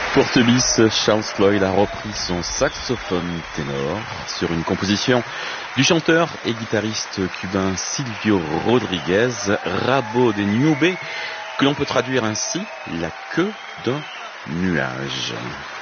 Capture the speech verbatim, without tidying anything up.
Pour ce bis, Charles Floyd a repris son saxophone ténor sur une composition du chanteur et guitariste cubain Silvio Rodriguez, Rabo de Nube, que l'on peut traduire ainsi, la queue d'un nuage.